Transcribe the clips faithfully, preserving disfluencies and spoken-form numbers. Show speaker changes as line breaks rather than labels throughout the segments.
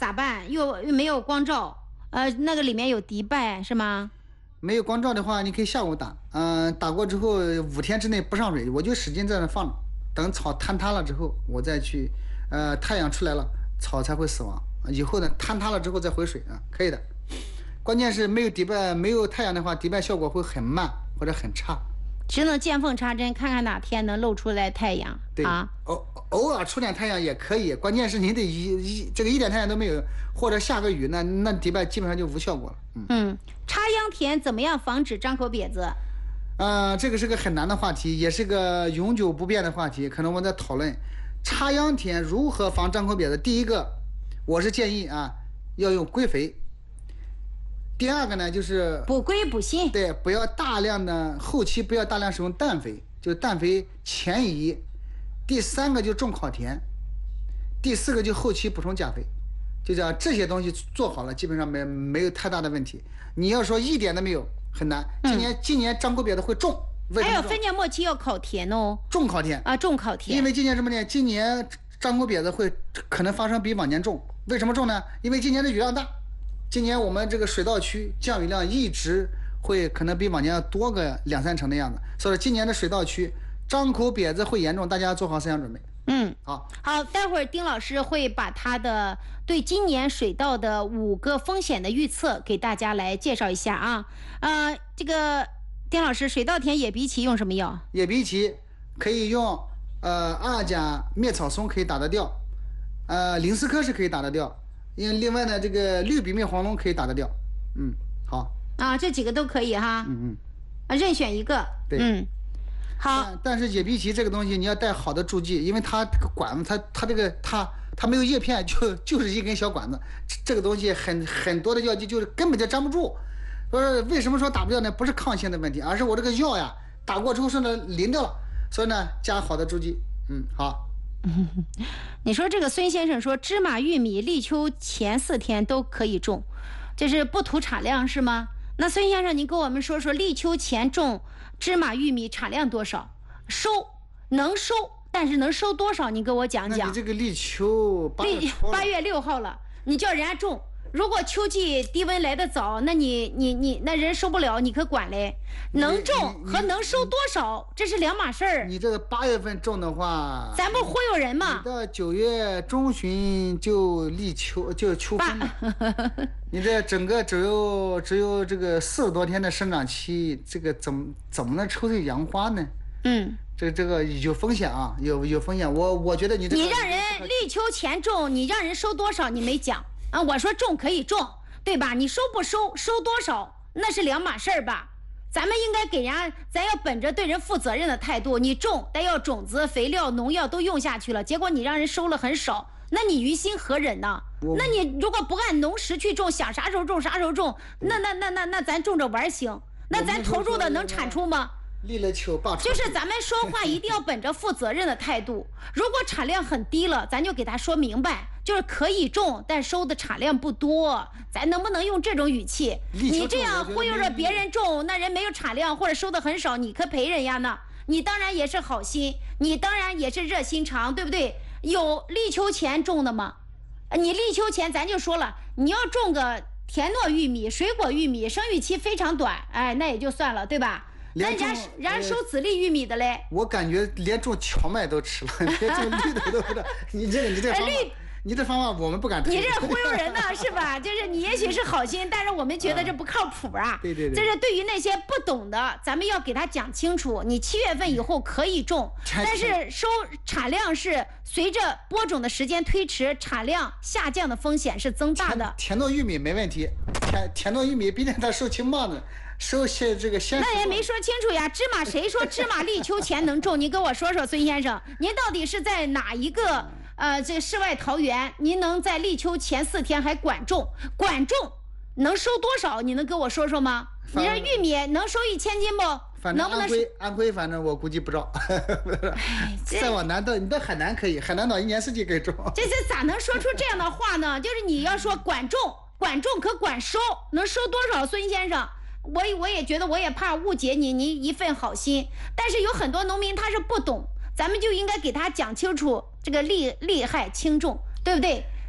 咋办？又又没有光照，呃，那个里面有迪拜是吗？
没有光照的话，你可以下午打，嗯、呃，打过之后五天之内不上水，我就使劲在那放着，等草坍塌了之后，我再去，呃，太阳出来了，草才会死亡。以后呢，坍塌了之后再回水啊，可以的。关键是没有迪拜，没有太阳的话，迪拜效果会很慢或者很差。
只能见缝插针，看看哪天能露出来太阳。
对啊，偶偶尔出点太阳也可以，关键是你得一一这个一点太阳都没有，或者下个雨，那那迪拜基本上就无效果了。
嗯嗯，插秧田怎么样防止张口瘪子？
呃，这个是个很难的话题，也是个永久不变的话题。可能我在讨论插秧田如何防张口瘪子。第一个，我是建议啊，要用堆肥。第二个呢，就是
补硅补锌，
对，不要大量的后期不要大量使用氮肥，就氮肥前移。第三个就种烤田，第四个就后期补充钾肥，就叫这些东西做好了，基本上没没有太大的问题。你要说一点都没有，很难。今年、嗯、今年张口瘪子会种，
还有分年末期要烤田哦，
种烤田
啊，种烤田。
因为今年什么呢？今年张口瘪子会可能发生比往年重，为什么重呢？因为今年的雨量大。今年我们这个水稻区降雨量一直会可能比往年要多个两三成的样子，所以今年的水稻区张口瘪子会严重，大家做好思想准备。
嗯，
好，
好，待会儿丁老师会把他的对今年水稻的五个风险的预测给大家来介绍一下啊。呃，这个丁老师，水稻田野荸荠用什么药？
野荸荠可以用呃二甲灭草松可以打得掉，呃林斯科是可以打得掉。因为另外呢，这个氯吡灭黄龙可以打得掉，嗯，好
啊，这几个都可以哈，
嗯嗯，
啊，任选一个，
对，
嗯，好。
但, 但是野荸荠这个东西你要带好的助剂，因为它这个管子，它它这个它它没有叶片，就就是一根小管子，这个东西很很多的药剂就是根本就粘不住。说为什么说打不掉呢？不是抗性的问题，而是我这个药呀打过之后甚至淋掉了，所以呢加好的助剂，嗯，好。
你说这个孙先生说芝麻玉米立秋前四天都可以种，这是不图产量是吗？那孙先生您跟我们说说立秋前种芝麻玉米产量多少，收能收，但是能收多少你给我讲讲。
那你这个立秋八月
八月六号了，你叫人家种，如果秋季低温来得早，那你你你那人受不了，你可管嘞。能种和能收多少，这是两码事儿。
你这个八月份种的话，
咱不忽悠人吗？
你到九月中旬就立秋，就秋分了。你这整个只有只有这个四十多天的生长期，这个怎么怎么能抽出杨花呢？
嗯，
这这个有风险啊，有有风险。我我觉得你这个、
你让人立秋前种，你让人收多少你没讲啊？我说种可以种，对吧？你收不收，收多少那是两码事儿吧？咱们应该给人家，咱要本着对人负责任的态度。你种，但要种子、肥料、农药都用下去了，结果你让人收了很少，那你于心何忍呢？那你如果不按农时去种，想啥时候种啥时候种，那那那那那咱种着玩行？那咱投入的能产出吗？
立了秋罢春，
就是咱们说话一定要本着负责任的态度。如果产量很低了，咱就给他说明白，就是可以种，但收的产量不多。咱能不能用这种语气？你这样忽悠着别人种，那人没有产量或者收的很少，你可赔人家呢。你当然也是好心，你当然也是热心肠，对不对？有立秋前种的吗？你立秋前咱就说了，你要种个田糯玉米、水果玉米，生育期非常短，哎，那也就算了，对吧？那人家人家收籽粒玉米的嘞，
我感觉连种荞麦都吃了，连种绿的都不知道。你这个你这个方法，你这方法我们不敢推。
你这忽悠人呢是吧？就是你也许是好心，但是我们觉得这不靠谱啊。
对对对。
这是对于那些不懂的，咱们要给他讲清楚。你七月份以后可以种，但是收产量是随着播种的时间推迟，产量下降的风险是增大的。
田糯玉米没问题，田田糯玉米毕竟它收青棒子。收些这个先，
那也没说清楚呀。芝麻谁说芝麻立秋前能种？您跟我说说，孙先生，您到底是在哪一个呃这世外桃源？您能在立秋前四天还管种？管种能收多少？你能跟我说说吗？你这玉米能收一千斤不？
反正安徽安徽反正我估计不着。再往南到你到海南可以，海南岛一年四季可以种。
这这咋能说出这样的话呢？就是你要说管种，管种可管收，能收多少？孙先生。我我也觉得，我也怕误解你，你一份好心，但是有很多农民他是不懂，咱们就应该给他讲清楚这个利利害轻重，对不对？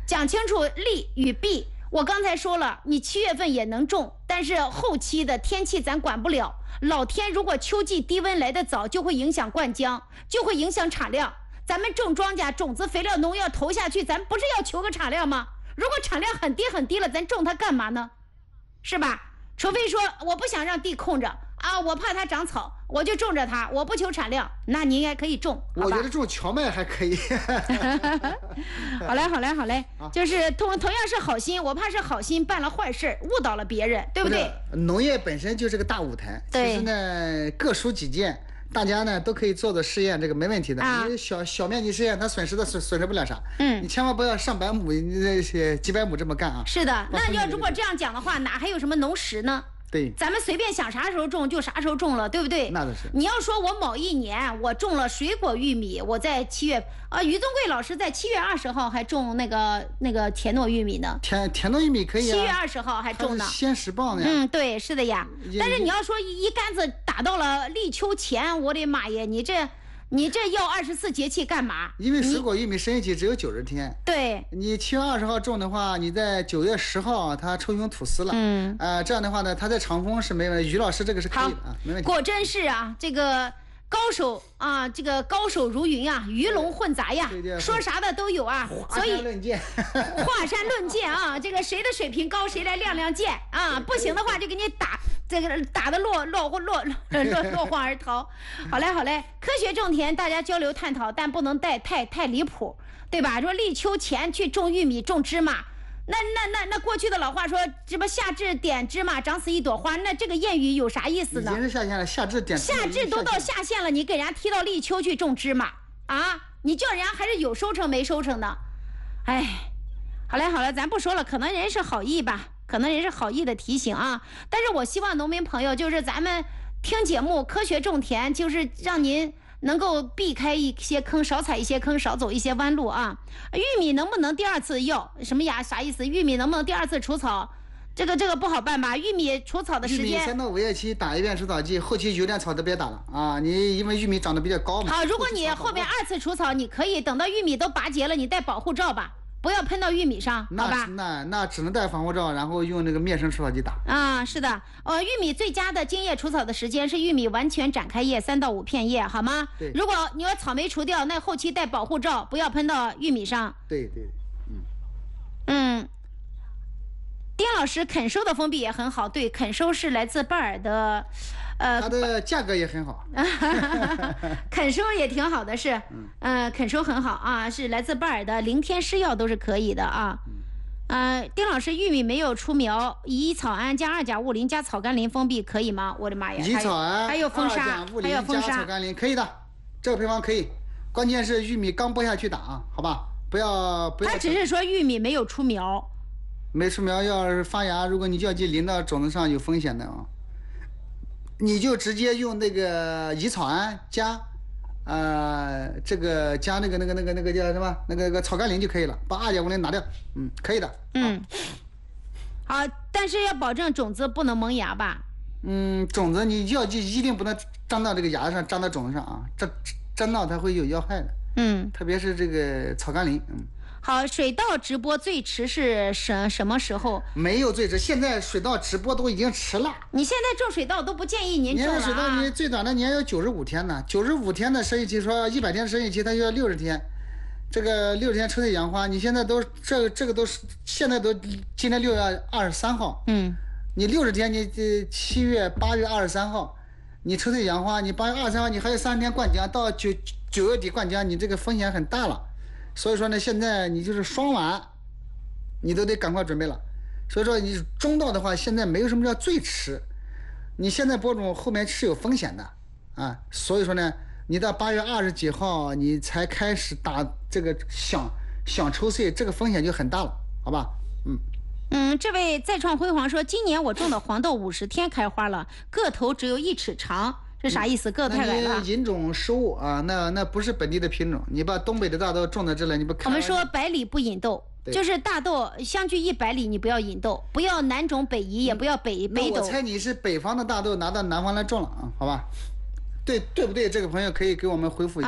讲清楚利与弊。我刚才说了，你七月份也能种，但是后期的天气咱管不了。老天如果秋季低温来得早，就会影响灌浆，就会影响产量。咱们种庄稼，种子、肥料、农药投下去，咱不是要求个产量吗？如果产量很低很低了，咱种它干嘛呢？是吧？除非说我不想让地空着啊，我怕它长草，我就种着它，我不求产量，那你应该可以种。
我觉得种荞麦还可以。
好嘞，好嘞，好嘞，就是同同样是好心，我怕是好心办了坏事，误导了别人，对不对？
农业本身就是个大舞台，其实呢各抒己见。大家呢都可以做做试验，这个没问题的。啊、你小小面积试验，它损失的损损失不了啥。嗯，你千万不要上百亩、那些几百亩这么干啊。
是的，那要如果这样讲的话，哪还有什么农时呢？
对，
咱们随便想啥时候种就啥时候种了，对不对？
那倒是。
你要说我某一年我种了水果玉米，我在七月啊，于宗贵老师在七月二十号还种那个那个田诺玉米呢。
田田诺玉米可以啊。
七月二十号还种呢。
先实棒的呀。
嗯，对，是的呀。但是你要说一竿子打到了立秋前，我的妈呀，你这。你这要二十四节气干嘛？
因为水果玉米生育期只有九十天。
对，
你七月二十号种的话，你在九月十号它抽胸吐丝了。嗯，呃，这样的话呢，它在长风是没问题。于老师这个是可以的啊，没问题。
果真是啊，这个高手啊，这个高手如云啊，鱼龙混杂呀，说啥的都有啊。所以
华山论剑，
华山论剑啊，这个谁的水平高，谁来亮亮剑啊？不行的话就给你打。这个打得落落落落落落荒而逃。好嘞，好嘞，科学种田，大家交流探讨，但不能带太太离谱，对吧？说立秋前去种玉米、种芝麻，那那那那过去的老话说，什么夏至点芝麻长死一朵花，那这个谚语有啥意思呢？
已经是下线了，夏至点。
夏至都到下线了，你给人家踢到立秋去种芝麻啊？你叫人家还是有收成没收成的？哎，好嘞，好嘞，咱不说了，可能人是好意吧。可能人是好意的提醒啊，但是我希望农民朋友就是咱们听节目科学种田，就是让您能够避开一些坑，少踩一些坑，少走一些弯路啊。玉米能不能第二次要什么呀？啥意思？玉米能不能第二次除草？这个这个不好办吧？玉米除草的时间，
玉米三到五月期打一遍除草剂，后期有点草都别打了啊！你因为玉米长得比较高嘛。
好，如果你后面二次除草，你可以等到玉米都拔节了，你戴保护罩吧。不要喷到玉米上，好吧？
那那只能戴防护罩，然后用那个灭生除草剂打。
啊，是的，呃，玉米最佳的茎叶除草的时间是玉米完全展开叶三到五片叶，好吗？
对。
如果你要草莓除掉，那后期戴保护罩，不要喷到玉米上。
对对，嗯。
嗯。丁老师，肯收的封闭也很好，对，肯收是来自拜耳的。呃，
它的价格也很好，
肯收也挺好的，是，嗯，呃，肯收很好啊，是来自拜耳的零天施药都是可以的啊，呃，丁老师，玉米没有出苗，乙草胺加二甲物磷加草甘膦封闭可以吗？我的妈呀，
乙草胺
还有风沙，还有风沙，
草甘膦可以的，这个配方可以，关键是玉米刚播下去打啊，好吧，不要不要。
他只是说玉米没有出苗，
没出苗要是发芽，如果你药剂淋到种子上有风险的啊。你就直接用那个乙草胺加，呃，这个加那个那个那个那个叫什么？那个那个草甘膦就可以了，把二甲物磷拿掉，嗯，可以的。
嗯，好，但是要保证种子不能萌芽吧？
嗯，种子你药剂一定不能粘到这个芽上，粘到种子上啊，这粘到它会有药害的。嗯，特别是这个草甘膦，嗯。
好，水稻直播最迟是什什么时候？
没有最迟，现在水稻直播都已经迟了。
你现在种水稻都不建议您种了啊。
水稻你最短的年要九十五天呢，九十五天的生育期，说一百天生育期，它就要六十天。这个六十天抽穗养花，你现在都这这个都是现在都今天六月二十三号，嗯，你六十天，你这七月八月二十三号，你抽穗养花，你八月二十三号你还有三十天灌浆，到九九月底灌浆，你这个风险很大了。所以说呢，现在你就是双晚，你都得赶快准备了。所以说你中稻的话，现在没有什么叫最迟，你现在播种后面是有风险的啊。所以说呢，你到八月二十几号你才开始打这个想想抽穗，这个风险就很大了，好吧？嗯
嗯，这位再创辉煌说，今年我种的黄豆五十天开花了，个头只有一尺长。这啥意思？个头太矮了。
引种失误啊，那那不是本地的品种。你把东北的大豆种在这了，你不看？
我们说百里不引豆，就是大豆相距一百里，你不要引豆，不要南种北移，也不要北北斗。
我猜你是北方的大豆拿到南方来种了啊，好吧？对对不对？这个朋友可以给我们回复一下。啊，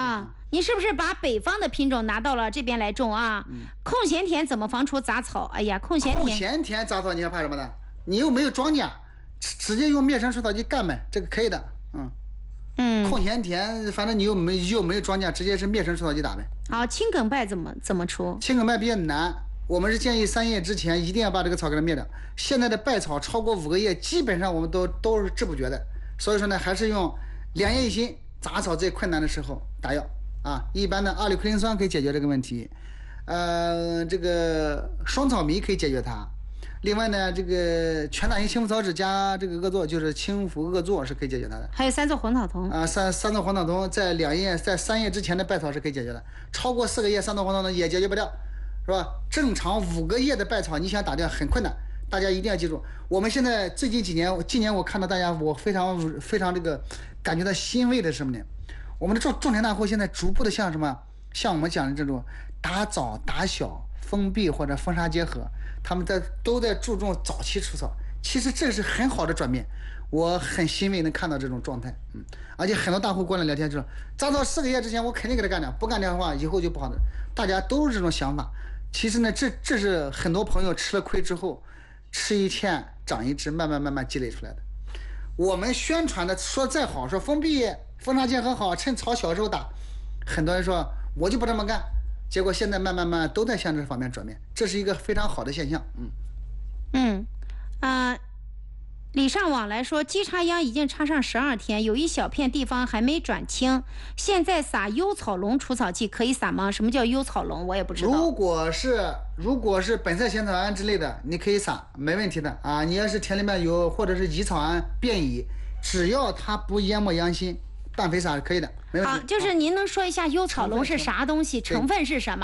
你是不是把北方的品种拿到了这边来种啊？嗯、空闲田怎么防除杂草？哎呀，空闲田。
空闲田杂草你还怕什么呢？你又没有庄稼，直接用灭生除草剂干呗，这个可以的。嗯。
嗯。
空闲田，反正你又没又没有庄稼，直接是灭生除草剂打呗。
好，青梗败怎么怎么除？
青梗败比较难，我们是建议三叶之前一定要把这个草给它灭掉。现在的败草超过五个叶，基本上我们都都是治不绝的。所以说呢，还是用两叶一心，杂草最困难的时候打药啊。一般的阿里奎林酸可以解决这个问题，呃，这个双草醚可以解决它。另外呢，这个全胆型青腐草酯加这个恶唑，就是青腐恶唑是可以解决它的。
还有三唑黄草酮
啊，三三唑黄草酮在两叶在三叶之前的败草是可以解决的，超过四个叶三唑黄草酮也解决不掉，是吧？正常五个叶的败草你想打掉很困难，大家一定要记住。我们现在最近几年，今年我看到大家，我非常非常这个感觉到欣慰的是什么呢？我们的种种田大户现在逐步的像什么，像我们讲的这种打早打小封闭或者封杀结合，他们在都在注重早期除草，其实这是很好的转变，我很欣慰能看到这种状态，嗯，而且很多大户过来聊天就说，杂草四个月之前我肯定给他干掉，不干掉的话以后就不好的，大家都是这种想法。其实呢，这这是很多朋友吃了亏之后，吃一堑长一智，慢慢慢慢积累出来的。我们宣传的说再好，说封闭封杀结合好，趁草小时候打，很多人说我就不这么干。结果现在慢慢慢都在向这方面转变，这是一个非常好的现象。嗯
嗯啊、呃，礼尚往来说，鸡插秧已经插上十二天，有一小片地方还没转青，现在撒幽草龙除草剂可以撒吗？什么叫幽草龙？我也不知道。
如果是如果是本色咸草胺之类的，你可以撒，没问题的啊。你要是田里面有或者是乙草胺、变乙，只要它不淹没秧心，氮肥撒是可以的，没问题。
好，就是您能说一下幽草龙是啥东西，成分是什么？